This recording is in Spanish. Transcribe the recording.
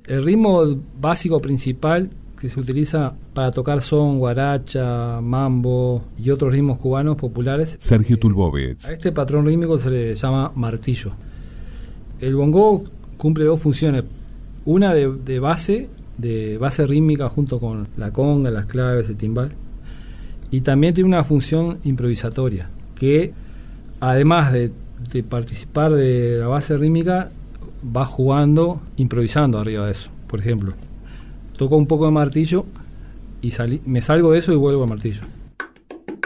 El ritmo básico principal que se utiliza para tocar son, guaracha, mambo y otros ritmos cubanos populares. Sergio Tulbovets. A este patrón rítmico se le llama martillo. El bongo cumple dos funciones. Una de base rítmica junto con la conga, las claves, el timbal. Y también tiene una función improvisatoria, que además de participar de la base rítmica, va jugando, improvisando arriba de eso. Por ejemplo, toco un poco de martillo y me salgo de eso y vuelvo al martillo.